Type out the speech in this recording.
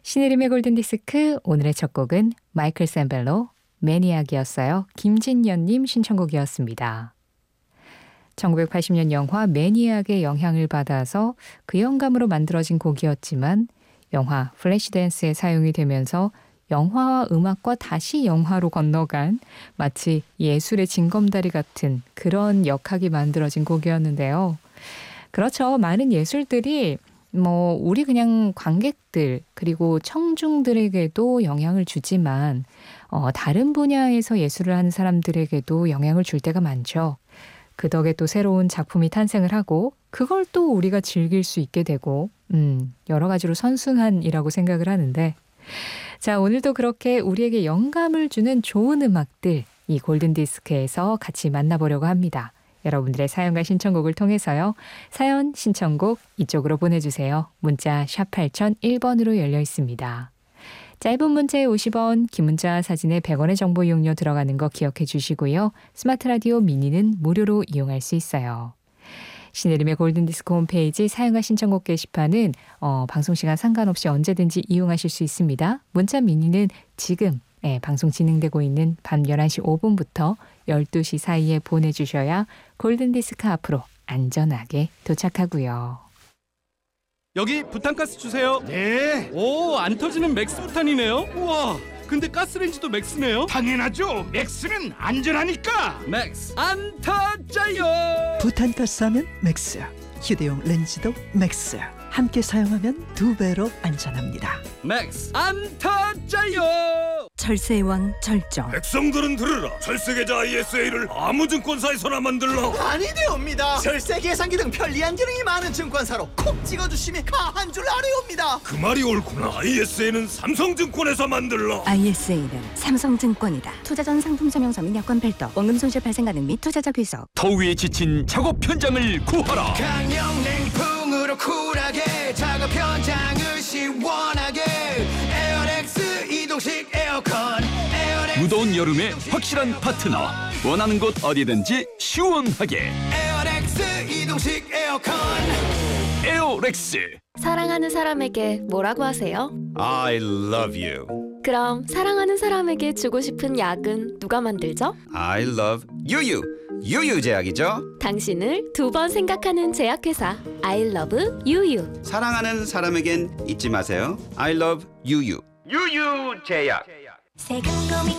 신혜림의 골든디스크 오늘의 첫 곡은 마이클 샌벨로 매니악이었어요. 김진연님 신청곡이었습니다. 1980년 영화 매니악의 영향을 받아서 그 영감으로 만들어진 곡이었지만 영화 플래시댄스에 사용이 되면서 영화와 음악과 다시 영화로 건너간 마치 예술의 징검다리 같은 그런 역학이 만들어진 곡이었는데요. 그렇죠. 많은 예술들이 우리 그냥 관객들 그리고 청중들에게도 영향을 주지만 다른 분야에서 예술을 하는 사람들에게도 영향을 줄 때가 많죠. 그 덕에 또 새로운 작품이 탄생을 하고 그걸 또 우리가 즐길 수 있게 되고 여러 가지로 선순환이라고 생각을 하는데 자, 오늘도 그렇게 우리에게 영감을 주는 좋은 음악들 이 골든디스크에서 같이 만나보려고 합니다. 여러분들의 사연과 신청곡을 통해서요. 사연, 신청곡 이쪽으로 보내주세요. 문자 샵 8001번으로 열려 있습니다. 짧은 문자에 50원, 긴 문자 사진에 100원의 정보 이용료 들어가는 거 기억해 주시고요. 스마트 라디오 미니는 무료로 이용할 수 있어요. 신혜림의 골든디스크 홈페이지 사연과 신청곡 게시판은 방송 시간 상관없이 언제든지 이용하실 수 있습니다. 문자 미니는 지금 방송 진행되고 있는 밤 11시 5분부터 12시 사이에 보내주셔야 골든디스크 앞으로 안전하게 도착하고요. 여기 부탄가스 주세요. 네. 오, 안 터지는 맥스 부탄이네요. 우와, 근데 가스레인지도 맥스네요. 당연하죠. 맥스는 안전하니까. 맥스 안 터져요. 부탄가스 하면 맥스, 휴대용 렌즈도 맥스. 함께 사용하면 2배로 안전합니다. 맥스 안 터져요. 철새의 왕 절정. 백성들은 들으라. 철새계좌 ISA를 아무 증권사에서나 만들라. 아니되옵니다. 절세 계산기 등 편리한 기능이 많은 증권사로 콕 찍어주시면 가한 줄 아뢰옵니다. 그 말이 옳구나. ISA는 삼성증권에서 만들라. ISA는 삼성증권이다. 투자 전 상품 설명서 및 여건 별도, 원금 손실 발생 가능 및 투자자 귀속. 더위에 지친 작업 현장을 구하라. 강력 냉풍으로 쿨하게 작업 현장을 시원하게 에어렉스 이동식 에어컨. 무더운 여름에 확실한 파트너. 원하는 곳 어디든지 시원하게. 에어렉스 이동식 에어컨. 에어렉스. 사랑하는 사람에게 뭐라고 하세요? I love you. 그럼 사랑하는 사람에게 주고 싶은 약은 누가 만들죠? I love 유유. 유유제약이죠. 당신을 2번 생각하는 제약회사 I love 유유. 사랑하는 사람에겐 잊지 마세요. I love 유유. 유유제약. 세금 고민